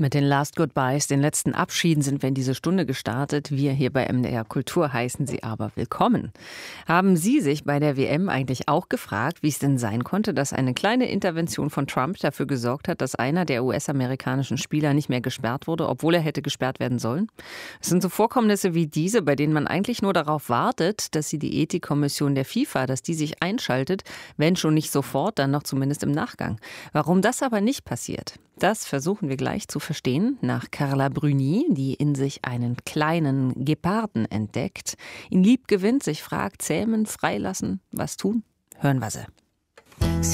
Mit den Last Goodbyes, den letzten Abschieden sind wir in diese Stunde gestartet. Wir hier bei MDR Kultur heißen Sie aber willkommen. Haben Sie sich bei der WM eigentlich auch gefragt, wie es denn sein konnte, dass eine kleine Intervention von Trump dafür gesorgt hat, dass einer der US-amerikanischen Spieler nicht mehr gesperrt wurde, obwohl er hätte gesperrt werden sollen? Es sind so Vorkommnisse wie diese, bei denen man eigentlich nur darauf wartet, dass die Ethikkommission der FIFA, dass die sich einschaltet, wenn schon nicht sofort, dann noch zumindest im Nachgang. Warum das aber nicht passiert, das versuchen wir gleich zu verstehen nach Carla Bruni, die in sich einen kleinen Geparden entdeckt, ihn lieb gewinnt, sich fragt, zähmen, freilassen, was tun? Hören wir sie.